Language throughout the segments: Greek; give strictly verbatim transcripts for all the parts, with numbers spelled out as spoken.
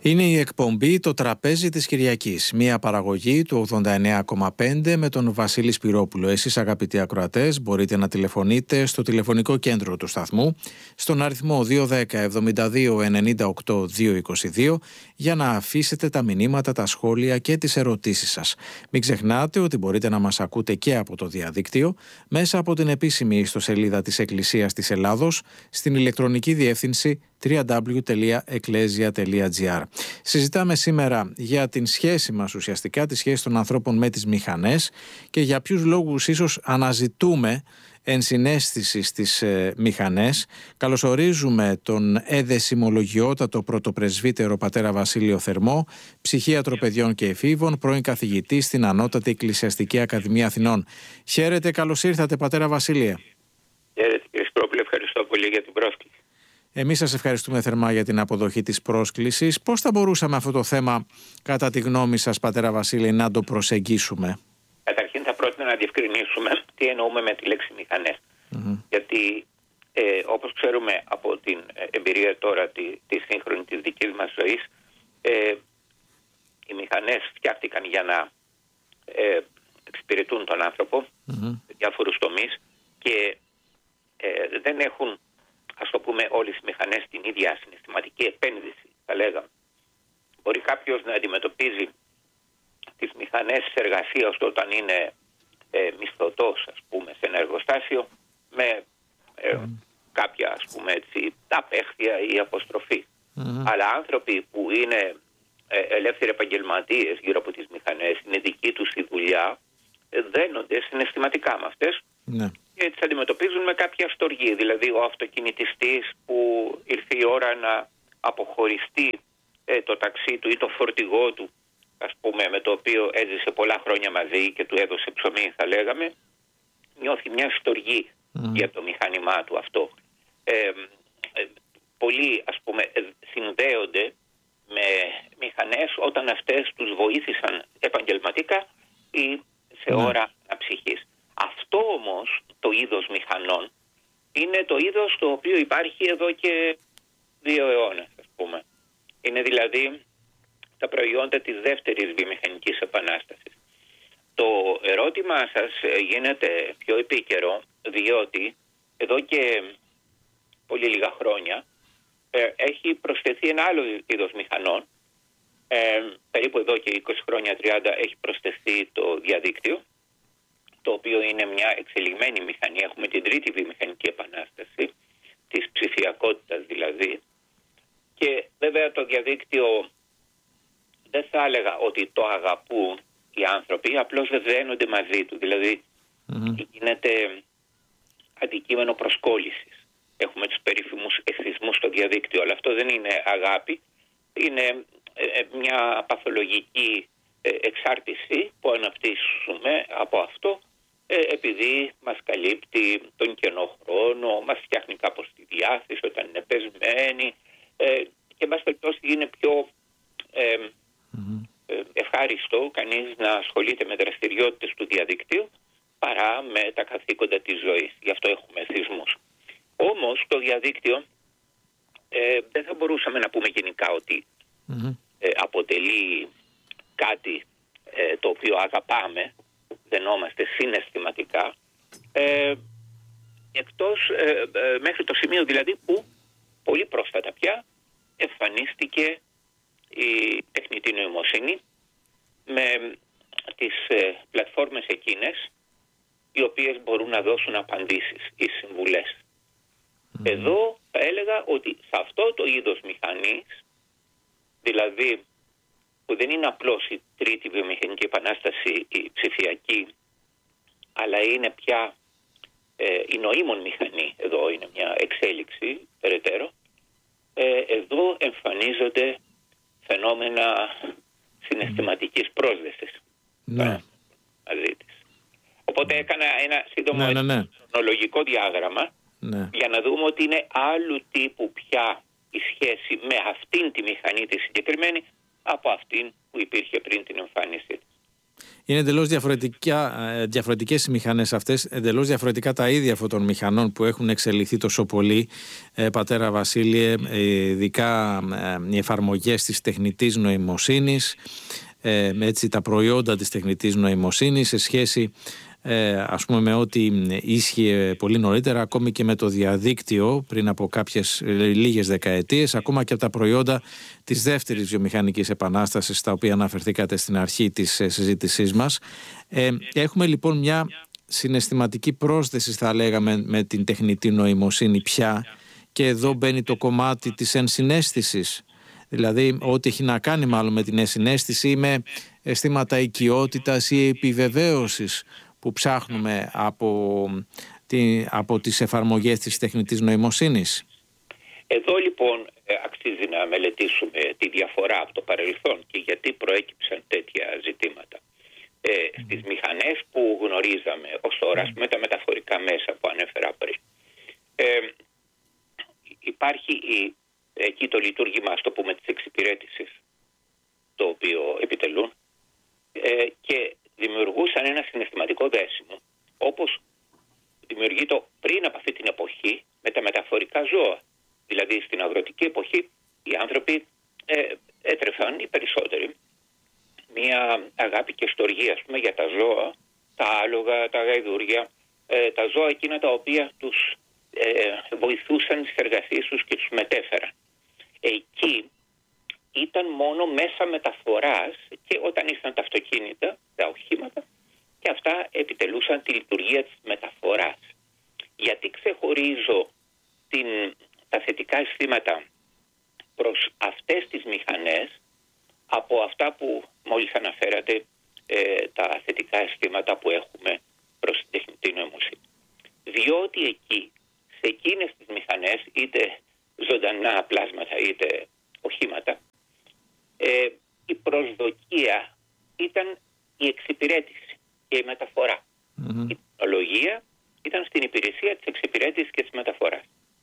Είναι η εκπομπή «Το τραπέζι της Κυριακής», μια παραγωγή του ογδόντα εννέα κόμμα πέντε με τον Βασίλη Σπυρόπουλο. Εσείς, αγαπητοί ακροατές, μπορείτε να τηλεφωνείτε στο τηλεφωνικό κέντρο του σταθμού στον αριθμό δύο ένα μηδέν εβδομήντα δύο ενενήντα οκτώ διακόσια είκοσι δύο για να αφήσετε τα μηνύματα, τα σχόλια και τις ερωτήσεις σας. Μην ξεχνάτε ότι μπορείτε να μας ακούτε και από το διαδίκτυο μέσα από την επίσημη ιστοσελίδα της Εκκλησίας της Ελλάδος στην ηλεκτρονική διεύθυνση double-u double-u double-u τελεία εκκλέσια τελεία τζι άρ. Συζητάμε σήμερα για την σχέση μας, ουσιαστικά τη σχέση των ανθρώπων με τις μηχανές και για ποιους λόγους ίσως αναζητούμε ενσυναίσθηση στις ε, μηχανές. Καλωσορίζουμε τον εδεσιμολογιότατο πρωτοπρεσβύτερο πατέρα Βασίλειο Θερμό, ψυχίατρο παιδιών και εφήβων, πρώην καθηγητή στην Ανώτατη Εκκλησιαστική Ακαδημία Αθηνών. Χαίρετε, καλώς ήρθατε πατέρα Βασίλειε. Χαίρετε κύριε Σπυρόπουλε, ευχαριστώ πολύ για την πρόσκληση. Εμείς σας ευχαριστούμε θερμά για την αποδοχή της πρόσκλησης. Πώς θα μπορούσαμε αυτό το θέμα, κατά τη γνώμη σας, πατέρα Βασίλη, να το προσεγγίσουμε? Καταρχήν θα πρότεινα να διευκρινίσουμε τι εννοούμε με τη λέξη μηχανές. Mm-hmm. Γιατί ε, όπως ξέρουμε από την εμπειρία τώρα τη, τη σύγχρονη της δικής μας ζωής, ε, οι μηχανές φτιάχτηκαν για να ε, εξυπηρετούν τον άνθρωπο mm-hmm. σε διάφορους τομείς και ε, δεν έχουν, ας το πούμε, όλες οι μηχανές την ίδια συναισθηματική επένδυση, θα λέγαμε. Μπορεί κάποιος να αντιμετωπίζει τις μηχανές της εργασίας όταν είναι ε, μισθωτός, ας πούμε, σε ένα εργοστάσιο με ε, mm. κάποια, ας πούμε, έτσι, απέχθεια ή αποστροφή. Mm. Αλλά άνθρωποι που είναι ε, ελεύθεροι επαγγελματίες γύρω από τις μηχανές, είναι δική τους η δουλειά, ε, δένονται συναισθηματικά με αυτές. Mm. Και τις αντιμετωπίζουν με κάποια στοργή. Δηλαδή ο αυτοκινητιστής που ήρθε η ώρα να αποχωριστεί ε, το ταξί του ή το φορτηγό του, ας πούμε, με το οποίο έζησε πολλά χρόνια μαζί και του έδωσε ψωμί, θα λέγαμε, νιώθει μια στοργή mm. για το μηχάνημά του αυτό. Ε, ε, πολλοί, ας πούμε, συνδέονται με μηχανές όταν αυτές τους βοήθησαν επαγγελματικά ή σε mm. ώρα αναψυχής. Αυτό όμως το είδος μηχανών είναι το είδος το οποίο υπάρχει εδώ και δύο αιώνες, ας πούμε. Είναι δηλαδή τα προϊόντα της δεύτερης βιομηχανικής επανάστασης. Το ερώτημα σας γίνεται πιο επίκαιρο διότι εδώ και πολύ λίγα χρόνια ε, έχει προσθεθεί ένα άλλο είδος μηχανών. Ε, περίπου εδώ και είκοσι χρόνια, τριάντα έχει προσθεθεί το διαδίκτυο, το οποίο είναι μια εξελιγμένη μηχανή. Έχουμε την τρίτη βιομηχανική επανάσταση, της ψηφιακότητας δηλαδή. Και βέβαια το διαδίκτυο δεν θα έλεγα ότι το αγαπούν οι άνθρωποι, απλώς δεν δένονται μαζί του. Δηλαδή mm-hmm. γίνεται αντικείμενο προσκόλλησης. Έχουμε τους περίφημους εθισμούς στο διαδίκτυο, αλλά αυτό δεν είναι αγάπη. Είναι ε, μια παθολογική ε, εξάρτηση που αναπτύσσουμε από αυτό, Ε, επειδή μας καλύπτει τον κενό χρόνο, μας φτιάχνει κάπως τη διάθεση όταν είναι πεσμένη ε, και μας περιπτώσει είναι πιο ε, mm-hmm. ε, ευχάριστο κανείς να ασχολείται με δραστηριότητες του διαδικτύου παρά με τα καθήκοντα της ζωής. Γι' αυτό έχουμε εθισμούς. Όμως το διαδίκτυο ε, δεν θα μπορούσαμε να πούμε γενικά ότι mm-hmm. ε, αποτελεί κάτι ε, το οποίο αγαπάμε, δενόμαστε συναισθηματικά, ε, εκτός ε, ε, μέχρι το σημείο δηλαδή που πολύ πρόσφατα πια εμφανίστηκε η τεχνητή νοημοσύνη με τις ε, πλατφόρμες εκείνες οι οποίες μπορούν να δώσουν απαντήσεις ή συμβουλές. Mm. Εδώ θα έλεγα ότι σε αυτό το είδος μηχανής, δηλαδή που δεν είναι απλώς η τρίτη βιομηχανική επανάσταση, η ψηφιακή, αλλά είναι πια ε, η νοήμων μηχανή, εδώ είναι μια εξέλιξη περαιτέρω, ε, εδώ εμφανίζονται φαινόμενα συναισθηματικής πρόσδεσης. Ναι. Μαζί της. Οπότε έκανα ένα σύντομο ναι, ναι, ναι. χρονολογικό διάγραμμα ναι. για να δούμε ότι είναι άλλου τύπου πια η σχέση με αυτήν τη μηχανή τη συγκεκριμένη από αυτήν που υπήρχε πριν την εμφάνισή της. Είναι εντελώς διαφορετικές οι μηχανές αυτές, εντελώς διαφορετικά τα ίδια αυτών των μηχανών που έχουν εξελιχθεί τόσο πολύ, ε, πατέρα Βασίλειε, ε, ειδικά ε, οι εφαρμογές της τεχνητής νοημοσύνης, ε, έτσι, τα προϊόντα της τεχνητής νοημοσύνης σε σχέση ε, ας πούμε με ό,τι ίσχυε πολύ νωρίτερα, ακόμη και με το διαδίκτυο πριν από κάποιες ε, λίγες δεκαετίες, ακόμα και από τα προϊόντα της δεύτερης βιομηχανικής επανάστασης, τα οποία αναφερθήκατε στην αρχή της ε, συζήτησής μας. Ε, έχουμε λοιπόν μια συναισθηματική πρόσθεση, θα λέγαμε, με την τεχνητή νοημοσύνη πια, και εδώ μπαίνει το κομμάτι της ενσυναίσθησης. Δηλαδή ό,τι έχει να κάνει μάλλον με την ενσυναίσθηση ή με αισθήματα οικειότητας ή επιβεβαίωσης που ψάχνουμε από, τη, από τις εφαρμογές της τεχνητής νοημοσύνης. Εδώ λοιπόν αξίζει να μελετήσουμε τη διαφορά από το παρελθόν και γιατί προέκυψαν τέτοια ζητήματα. Ε, mm. Στις μηχανές που γνωρίζαμε ως τώρα, mm. με τα μεταφορικά μέσα που ανέφερα πριν, ε, υπάρχει η, εκεί το λειτουργήμα, ας το πούμε, της εξυπηρέτησης, το οποίο επιτελούν, ε, και δημιουργούσαν ένα συναισθηματικό δέσιμο, όπως δημιουργείται πριν από αυτή την εποχή με τα μεταφορικά ζώα. Δηλαδή στην αγροτική εποχή οι άνθρωποι ε, έτρεφαν, οι περισσότεροι, μια αγάπη και στοργή, ας πούμε, για τα ζώα, τα άλογα, τα γαϊδούρια, ε, τα ζώα εκείνα τα οποία τους ε, βοηθούσαν στις εργασίες τους και τους μετέφεραν. Εκεί ήταν μόνο μέσα μεταφοράς, και όταν ήρθαν τα αυτοκίνητα, τα οχήματα, και αυτά επιτελούσαν τη λειτουργία της μεταφοράς. Γιατί ξεχωρίζω την, τα θετικά αισθήματα προς αυτές τις μηχανές από αυτά που μόλις αναφέρατε, ε, τα θετικά αισθήματα που έχουμε προς την τεχνητή νοημοσύνη. Διότι εκεί, σε εκείνες τις μηχανές, είτε ζωντανά πλάσματα είτε οχήματα, ε, η προσδοκία ήταν η εξυπηρέτηση και η μεταφορά. Mm-hmm. Η τεχνολογία ήταν στην υπηρεσία της εξυπηρέτησης και της μεταφοράς.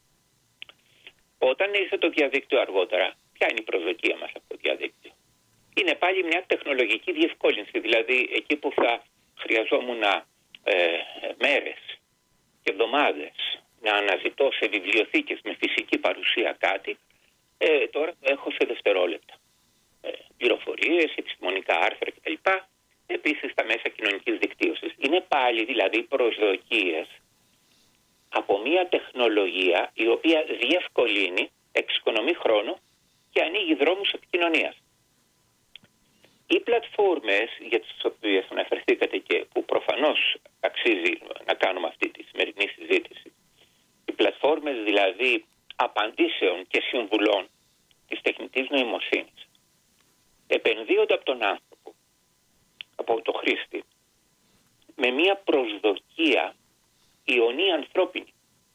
Όταν ήρθε το διαδίκτυο αργότερα, ποια είναι η προσδοκία μας από το διαδίκτυο? Είναι πάλι μια τεχνολογική διευκόλυνση, δηλαδή εκεί που θα χρειαζόμουν ε, μέρες και εβδομάδες να αναζητώ σε βιβλιοθήκες με φυσική παρουσία κάτι, ε, τώρα το έχω σε δευτερόλεπτα. Ε, πληροφορίες, επιστημονικά άρθρα κτλ. Επίσης στα μέσα κοινωνικής δικτύωσης. Είναι πάλι δηλαδή προσδοκίες από μια τεχνολογία η οποία διευκολύνει, εξοικονομεί χρόνο και ανοίγει δρόμους επικοινωνίας. Οι πλατφόρμες για τις οποίες αναφερθήκατε και που προφανώς αξίζει να κάνουμε αυτή τη σημερινή συζήτηση, οι πλατφόρμες δηλαδή απαντήσεων και συμβουλών της τεχνητής νοημοσύνης, επενδύονται από τον άνθρωπο, από το χρήστη, με μια προσδοκία ιονή ανθρώπινη.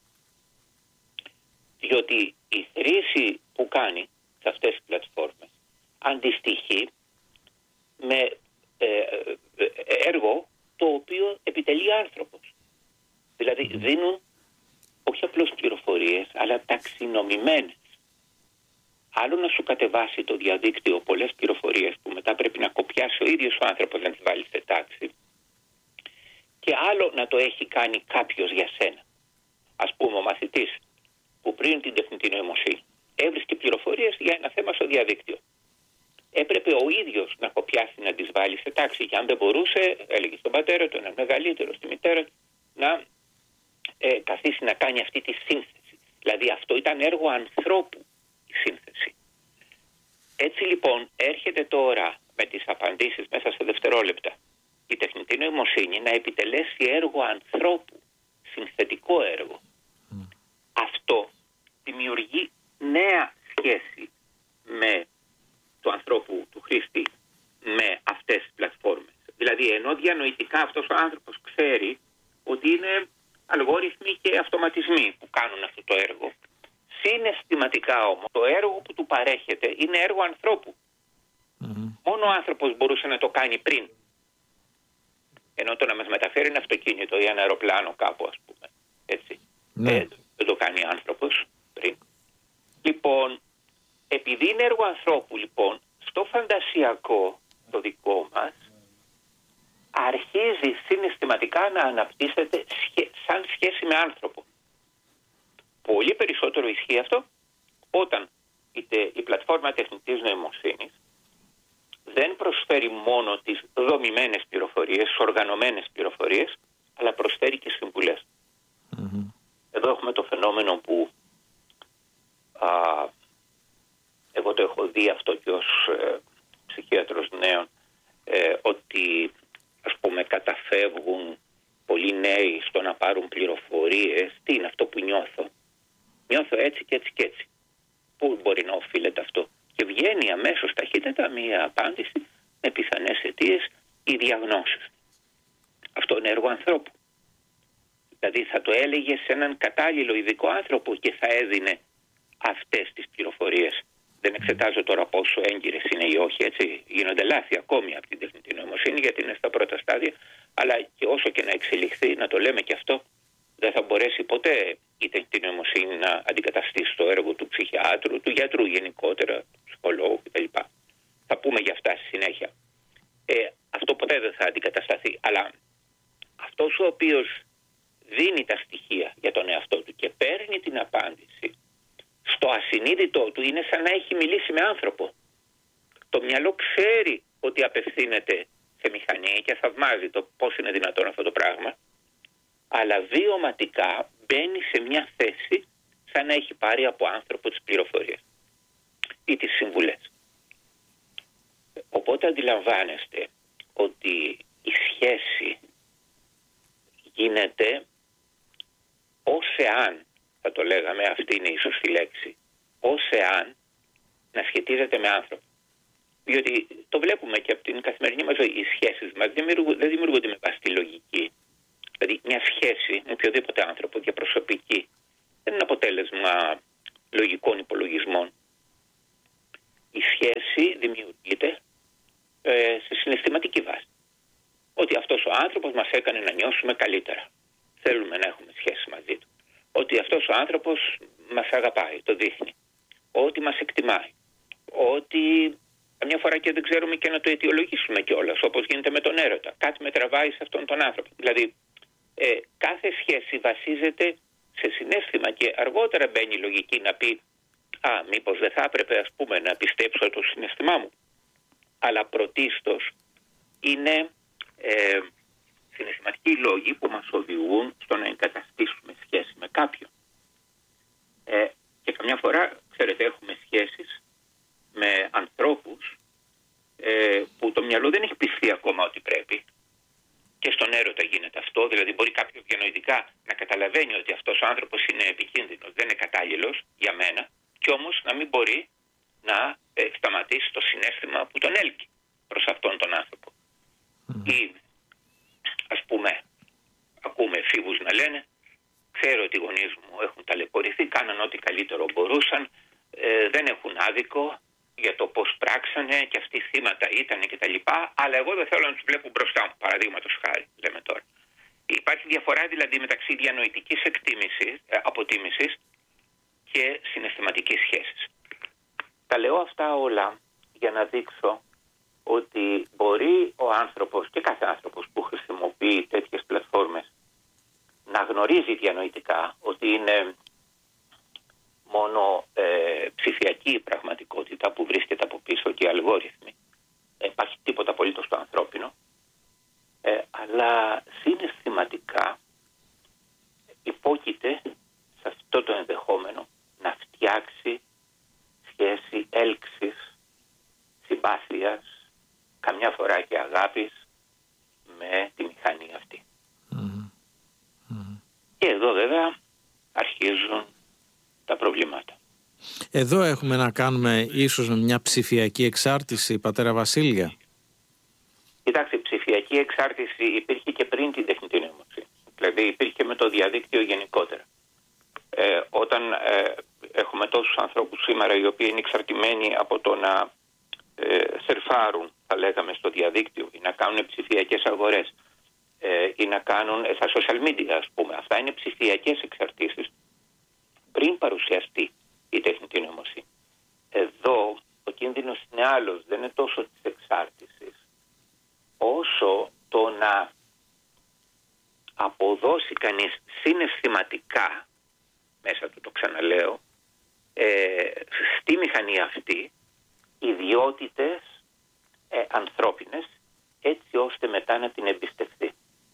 Διότι η χρήση που κάνει σε αυτές τις πλατφόρμες αντιστοιχεί με ε, έργο το οποίο επιτελεί άνθρωπος. Δηλαδή δίνουν όχι απλώς πληροφορίες, αλλά ταξινομημένες. Άλλο να σου κατεβάσει το διαδίκτυο πολλές πληροφορίες που μετά πρέπει να κοπιάσει ο ίδιος ο άνθρωπος να τις βάλει σε τάξη, και άλλο να το έχει κάνει κάποιος για σένα. Ας πούμε ο μαθητής που πριν την τεχνητή νοημοσύνη έβρισκε πληροφορίες για ένα θέμα στο διαδίκτυο. Έπρεπε ο ίδιος να κοπιάσει, να τις βάλει σε τάξη, και αν δεν μπορούσε, έλεγε στον πατέρα του, έναν μεγαλύτερο, στη μητέρα του, να ε, καθίσει να κάνει αυτή τη σύνθεση. Δηλαδή αυτό ήταν έργο ανθρώπου, η σύνθεση. Έτσι λοιπόν έρχεται τώρα με τις απαντήσεις μέσα σε δευτερόλεπτα η τεχνητή νοημοσύνη να επιτελέσει έργο ανθρώπου, συνθετικό έργο. Mm. Αυτό δημιουργεί νέα σχέση με του ανθρώπου, του χρήστη, με αυτές τις πλατφόρμες. Δηλαδή ενώ διανοητικά αυτός ο άνθρωπος ξέρει ότι είναι αλγόριθμοι και αυτοματισμοί που κάνουν αυτό το έργο, συναισθηματικά όμως το έργο που του παρέχεται είναι έργο ανθρώπου. Mm-hmm. Μόνο ο άνθρωπος μπορούσε να το κάνει πριν. Ενώ το να μας μεταφέρει ένα αυτοκίνητο ή ένα αεροπλάνο κάπου, ας πούμε, έτσι, mm-hmm. ε, δεν το κάνει άνθρωπος πριν. Λοιπόν, επειδή είναι έργο ανθρώπου, λοιπόν, στο φαντασιακό το δικό μας, αρχίζει συναισθηματικά να αναπτύσσεται σαν σχέση με άνθρωπο. Πολύ περισσότερο ισχύει αυτό όταν είτε η πλατφόρμα τεχνητής νοημοσύνης δεν προσφέρει μόνο τις δομημένες πληροφορίες, τις οργανωμένες πληροφορίες, αλλά προσφέρει και συμβουλές. Mm-hmm. Εδώ έχουμε το φαινόμενο που α, εγώ το έχω δει αυτό και ως ε, ψυχίατρος νέων, ε, ότι ας πούμε καταφεύγουν πολλοί νέοι στο να πάρουν πληροφορίες. Τι είναι αυτό που νιώθω? Νιώθω έτσι και έτσι και έτσι. Πού μπορεί να οφείλεται αυτό? Και βγαίνει αμέσως ταχύτατα μία απάντηση με πιθανές αιτίες ή διαγνώσεις. Αυτό είναι έργο ανθρώπου. Δηλαδή θα το έλεγε σε έναν κατάλληλο ειδικό άνθρωπο και θα έδινε αυτές τις πληροφορίες. Δεν εξετάζω τώρα πόσο έγκυρες είναι ή όχι, έτσι. Γίνονται λάθη ακόμη από την τεχνητή νοημοσύνη γιατί είναι στα πρώτα στάδια, αλλά και όσο και να εξελιχθεί, να το λέμε και αυτό, δεν θα μπορέσει ποτέ η τεχνητή νοημοσύνη να αντικαταστήσει το έργο του ψυχιάτρου, του γιατρού γενικότερα, του ψυχολόγου κτλ. Θα πούμε για αυτά στη συνέχεια. Ε, αυτό ποτέ δεν θα αντικατασταθεί, αλλά αυτός ο οποίος δίνει τα στοιχεία για τον εαυτό του και παίρνει την απάντηση, στο ασυνείδητό του είναι σαν να έχει μιλήσει με άνθρωπο. Το μυαλό ξέρει ότι απευθύνεται σε μηχανή και θαυμάζει το πώς είναι δυνατόν αυτό το πράγμα, αλλά βιωματικά μπαίνει σε μια θέση σαν να έχει πάρει από άνθρωπο τις πληροφορίες ή τις συμβουλές. Οπότε αντιλαμβάνεστε ότι η σχέση γίνεται ως εάν, θα το λέγαμε, αυτή είναι η σωστή λέξη, ως εάν να σχετίζεται με άνθρωπο. Διότι το βλέπουμε και από την καθημερινή μας ζωή, οι σχέσεις μας δεν δημιουργούνται με βάση τη λογική. Δηλαδή μια σχέση με οποιοδήποτε άνθρωπο διαπροσωπική δεν είναι αποτέλεσμα λογικών υπολογισμών. Η σχέση δημιουργείται ε, σε συναισθηματική βάση. Ότι αυτός ο άνθρωπος μας έκανε να νιώσουμε καλύτερα. Θέλουμε να έχουμε σχέση μαζί του. Ότι αυτός ο άνθρωπος μας αγαπάει, το δείχνει. Ότι μας εκτιμάει. Ότι καμιά φορά και δεν ξέρουμε και να το αιτιολογήσουμε κιόλας, όπως γίνεται με τον έρωτα. Κάτι με τραβάει σε αυτόν τον άνθρωπο. Δηλαδή ε, κάθε σχέση βασίζεται σε συναίσθημα και αργότερα μπαίνει η λογική να πει «Α, μήπως δεν θα έπρεπε ας πούμε να πιστέψω το συναίσθημά μου». Αλλά πρωτίστως είναι ε, συναισθηματικοί λόγοι που μας οδηγούν στο να εγκαταστήσουμε σχέση με κάποιον. Ε, και καμιά φορά, ξέρετε, έχουμε σχέσεις με ανθρώπους ε, που το μυαλό δεν έχει πιστεί ακόμα ότι πρέπει. Και στον έρωτα γίνεται αυτό, δηλαδή μπορεί κάποιος διανοητικά να καταλαβαίνει ότι αυτός ο άνθρωπος είναι επικίνδυνος, δεν είναι κατάλληλος για μένα, και όμως να μην μπορεί να ε, σταματήσει το συναίσθημα που τον έλκει προς αυτόν τον άνθρωπο. Mm. Ή ας πούμε, ακούμε εφήβους να λένε «Ξέρω ότι οι γονείς μου έχουν ταλαιπωρηθεί, κάναν ό,τι καλύτερο μπορούσαν, ε, δεν έχουν άδικο για το πώς πράξανε και αυτοί θύματα ήταν και τα λοιπά, αλλά εγώ δεν θέλω να τους βλέπω μπροστά μου», παραδείγματος χάρη, λέμε τώρα. Υπάρχει διαφορά δηλαδή μεταξύ διανοητικής εκτίμησης, ε, αποτίμησης και συναισθηματικής σχέσης. Τα λέω αυτά όλα για να δείξω ότι μπορεί ο άνθρωπος και κάθε άνθρωπος που χρησιμοποιεί τέτοιες πλατφόρμες να γνωρίζει διανοητικά ότι είναι μόνο ε, ψηφιακή πραγματικότητα που βρίσκεται από πίσω και οι αλγόριθμοι. Δεν υπάρχει τίποτα απολύτως το ανθρώπινο. Ε, αλλά συναισθηματικά υπόκειται σε αυτό το ενδεχόμενο να φτιάξει σχέση έλξης, συμπάθειας, καμιά φορά και αγάπης με τη μηχανή αυτή. Mm-hmm. Mm-hmm. Και εδώ βέβαια αρχίζουν τα προβλήματα. Εδώ έχουμε να κάνουμε ίσως με μια ψηφιακή εξάρτηση, πατέρα Βασίλεια. Κοιτάξτε, η ψηφιακή εξάρτηση υπήρχε και πριν την τεχνητή νοημοσύνη. Δηλαδή υπήρχε με το διαδίκτυο γενικότερα. Ε, όταν ε, έχουμε τόσους ανθρώπους σήμερα οι οποίοι είναι εξαρτημένοι από το να ε, σερφάρουν, θα λέγαμε, στο διαδίκτυο ή να κάνουν ψηφιακές αγορές ε, ή να κάνουν ε, στα social media, ας πούμε. Αυτά είναι ψηφιακές εξαρτήσεις πριν παρουσιαστεί η τεχνητή νοημοσύνη. Εδώ ο κίνδυνος είναι άλλος, δεν είναι τόσο της εξάρτησης όσο το να αποδώσει κανείς συναισθηματικά, μέσα του το ξαναλέω, ε, στη μηχανή αυτή ιδιότητες ε, ανθρώπινες, έτσι ώστε μετά να την εμπιστευτεί.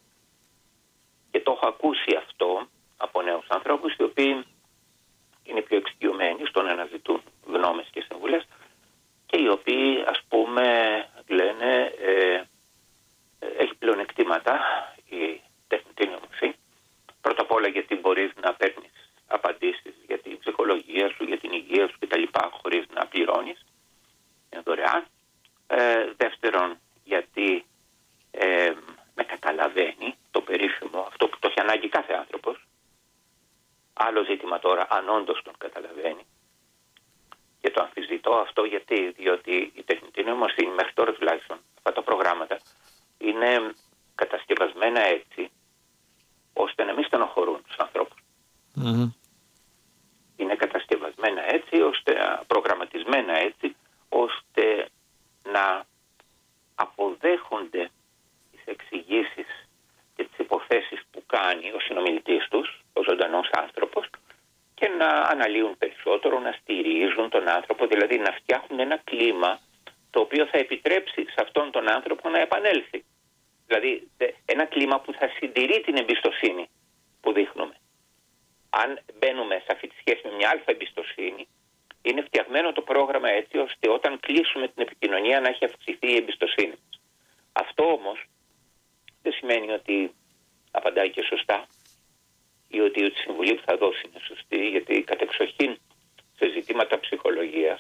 Και το έχω ακούσει αυτό από νέους ανθρώπους, οι οποίοι είναι πιο εξοικειωμένοι στο να αναζητούν γνώμες και συμβουλές και οι οποίοι, ας πούμε, λένε ε, έχει πλεονεκτήματα η τεχνητή νοημοσύνη. Πρώτα απ' όλα γιατί μπορείς να παίρνεις απαντήσεις για την ψυχολογία σου, για την υγεία σου κτλ. Χωρίς να πληρώνεις. Είναι δωρεάν. Ε, δεύτερον, γιατί ε, με καταλαβαίνει, το περίφημο αυτό που το έχει ανάγκη κάθε άνθρωπος. Άλλο ζήτημα τώρα, αν όντως τον καταλαβαίνει. Και το αμφισβητώ αυτό γιατί, διότι η τεχνητή νοημοσύνη μέχρι τώρα τουλάχιστον, αυτά τα προγράμματα είναι κατασκευασμένα έτσι ώστε να μην στενοχωρούν τους ανθρώπους. Mm-hmm. Είναι κατασκευασμένα έτσι, ώστε, προγραμματισμένα έτσι, ώστε να αποδέχονται τις εξηγήσεις και τις υποθέσεις που κάνει ο συνομιλητής τους, ο ζωντανός άνθρωπος, και να αναλύουν περισσότερο, να στηρίζουν τον άνθρωπο, δηλαδή να φτιάχνουν ένα κλίμα το οποίο θα επιτρέψει σε αυτόν τον άνθρωπο να επανέλθει. Δηλαδή ένα κλίμα που θα συντηρεί την εμπιστοσύνη που δείχνουμε. Αν μπαίνουμε σε αυτή τη σχέση με μια αλφα εμπιστοσύνη, είναι φτιαγμένο το πρόγραμμα έτσι ώστε όταν κλείσουμε την επικοινωνία να έχει αυξηθεί η εμπιστοσύνη μας. Αυτό όμως δεν σημαίνει ότι απαντάει και σωστά ή ότι η συμβουλή που θα δώσει είναι σωστή, γιατί κατεξοχήν σε ζητήματα ψυχολογίας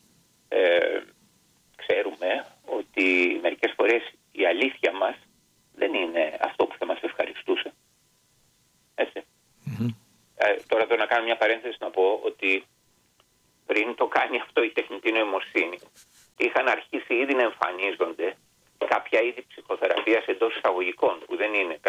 ε, ξέρουμε ότι μερικές φορές η αλήθεια μας δεν είναι αυτό που θα μας ευχαριστούσε. Έτσι. Mm-hmm. Ε, τώρα θέλω να κάνω μια παρένθεση να πω ότι πριν το κάνει αυτό η τεχνητή νοημοσύνη είχαν αρχίσει ήδη να εμφανίζονται κάποια είδη ψυχοθεραπείας εντός εισαγωγικών που δεν είναι